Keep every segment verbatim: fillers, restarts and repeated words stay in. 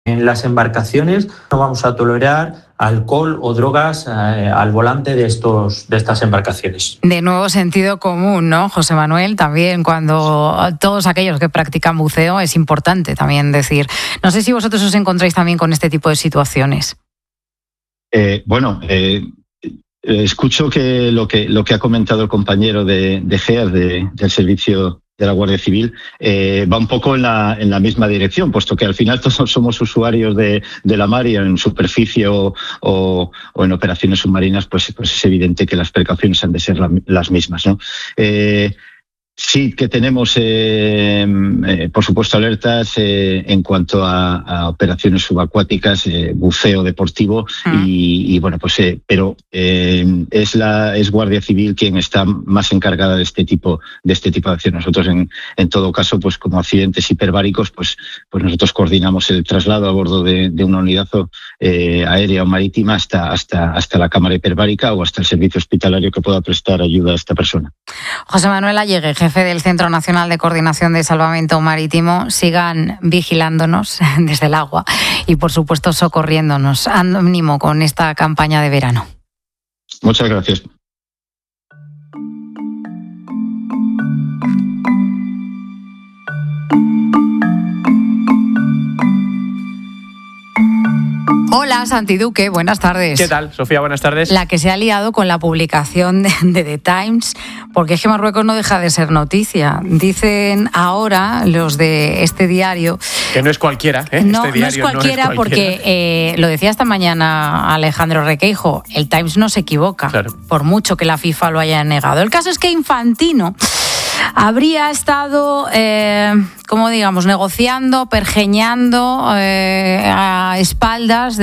En las embarcaciones no vamos a tolerar alcohol o drogas eh, al volante de estos de estas embarcaciones. De nuevo sentido común, ¿no, José Manuel? También cuando todos aquellos que practican buceo es importante también decir. No sé si vosotros os encontráis también con este tipo de situaciones. Eh, bueno, eh, escucho que lo que lo que ha comentado el compañero de, de G E A S, de, del servicio de la Guardia Civil, eh, va un poco en la, en la misma dirección, puesto que al final todos somos usuarios de, de la mar y en superficie o, o, o en operaciones submarinas, pues, pues es evidente que las precauciones han de ser la, las mismas, ¿no? Eh, Sí que tenemos, eh, eh, por supuesto, alertas eh, en cuanto a, a operaciones subacuáticas, eh, buceo deportivo mm. y, y bueno, pues, eh, pero eh, es la es Guardia Civil quien está más encargada de este tipo de este tipo de acciones. Nosotros, en, en todo caso, pues como accidentes hiperbáricos, pues, pues nosotros coordinamos el traslado a bordo de, de una unidad eh, aérea o marítima hasta hasta hasta la cámara hiperbárica o hasta el servicio hospitalario que pueda prestar ayuda a esta persona. José Manuel Allegue, jefe del Centro Nacional de Coordinación de Salvamento Marítimo, sigan vigilándonos desde el agua y, por supuesto, socorriéndonos. Ánimo con esta campaña de verano. Muchas gracias. Hola, Santi Duque, buenas tardes. ¿Qué tal, Sofía? Buenas tardes. La que se ha liado con la publicación de, de The Times, porque es que Marruecos no deja de ser noticia. Dicen ahora los de este diario... Que no es cualquiera, ¿eh? No, este no es cualquiera, no es cualquiera. Porque, eh, lo decía esta mañana Alejandro Requeijo, el Times no se equivoca, claro, por mucho que la FIFA lo haya negado. El caso es que Infantino habría estado, eh, como digamos, negociando, pergeñando eh, a espaldas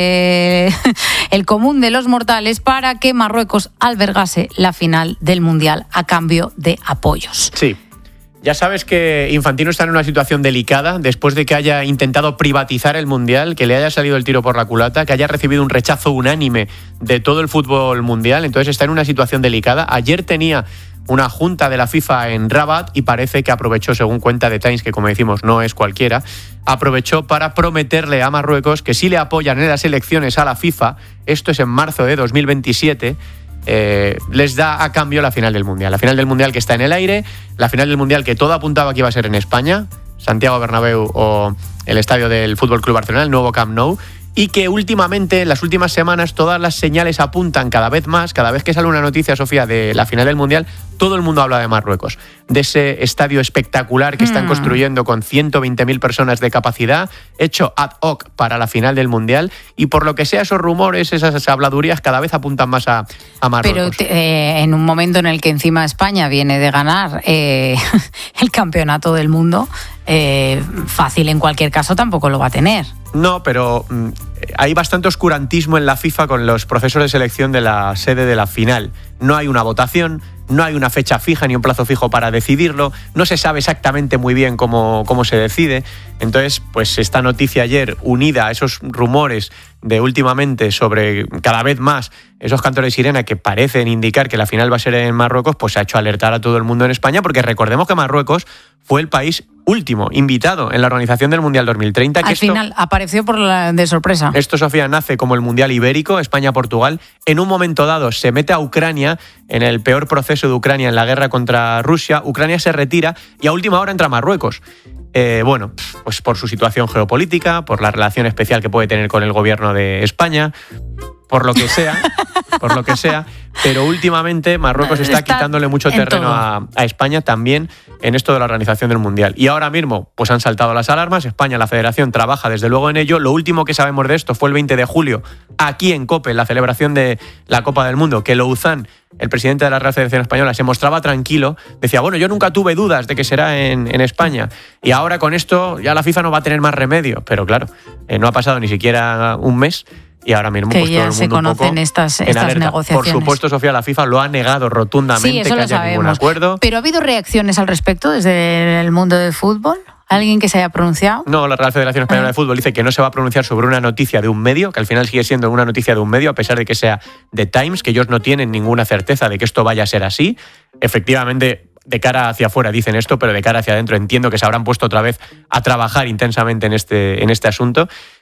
de el común de los mortales para que Marruecos albergase la final del Mundial a cambio de apoyos. Sí. Ya sabes que Infantino está en una situación delicada después de que haya intentado privatizar el Mundial, que le haya salido el tiro por la culata, que haya recibido un rechazo unánime de todo el fútbol mundial. Entonces está en una situación delicada. Ayer tenía una junta de la FIFA en Rabat y parece que aprovechó, según cuenta The Times, que como decimos no es cualquiera, aprovechó para prometerle a Marruecos que si le apoyan en las elecciones a la FIFA, esto es en marzo de dos mil veintisiete, eh, les da a cambio la final del Mundial. La final del Mundial que está en el aire, la final del Mundial que todo apuntaba que iba a ser en España, Santiago Bernabéu o el estadio del F C Barcelona, el nuevo Camp Nou, y que últimamente, en las últimas semanas, todas las señales apuntan cada vez más, cada vez que sale una noticia, Sofía, de la final del Mundial, todo el mundo habla de Marruecos, de ese estadio espectacular que están mm. construyendo con ciento veinte mil personas de capacidad, hecho ad hoc para la final del Mundial, y por lo que sea, esos rumores, esas habladurías cada vez apuntan más a, a Marruecos. Pero eh, en un momento en el que encima España viene de ganar eh, el campeonato del mundo, eh, fácil en cualquier caso tampoco lo va a tener. No, pero mm, hay bastante oscurantismo en la FIFA con los procesos de selección de la sede de la final. No hay una votación, no hay una fecha fija ni un plazo fijo para decidirlo, no se sabe exactamente muy bien cómo, cómo se decide. Entonces, pues esta noticia ayer, unida a esos rumores de últimamente sobre cada vez más esos cantos de sirena que parecen indicar que la final va a ser en Marruecos, pues ha hecho alertar a todo el mundo en España, porque recordemos que Marruecos fue el país último invitado en la organización del Mundial dos mil treinta. Que Al esto, final apareció por la, de sorpresa. Esto, Sofía, nace como el Mundial Ibérico, España-Portugal. En un momento dado se mete a Ucrania en el peor proceso de Ucrania en la guerra contra Rusia. Ucrania se retira y a última hora entra Marruecos. Eh, bueno, pues por su situación geopolítica, por la relación especial que puede tener con el gobierno de España, por lo que sea, por lo que sea, pero últimamente Marruecos está, está quitándole mucho terreno a, a España también en esto de la organización del Mundial. Y ahora mismo pues han saltado las alarmas. España, la Federación, trabaja desde luego en ello. Lo último que sabemos de esto fue el veinte de julio, aquí en COPE, la celebración de la Copa del Mundo, que Louzán, el presidente de la Real Federación Española, se mostraba tranquilo, decía, bueno, yo nunca tuve dudas de que será en, en España, y ahora con esto ya la FIFA no va a tener más remedio. Pero claro, eh, no ha pasado ni siquiera un mes y ahora mismo que pues, ya todo el mundo se conocen estas, en estas alerta. negociaciones. Por supuesto, Sofía, la FIFA lo ha negado rotundamente, sí, eso que lo haya sabemos. ningún acuerdo. ¿Pero ha habido reacciones al respecto desde el mundo del fútbol? ¿Alguien que se haya pronunciado? No, la Real Federación Española de Fútbol dice que no se va a pronunciar sobre una noticia de un medio, que al final sigue siendo una noticia de un medio, a pesar de que sea The Times, que ellos no tienen ninguna certeza de que esto vaya a ser así. Efectivamente, de cara hacia afuera dicen esto, pero de cara hacia adentro entiendo que se habrán puesto otra vez a trabajar intensamente en este, en este asunto.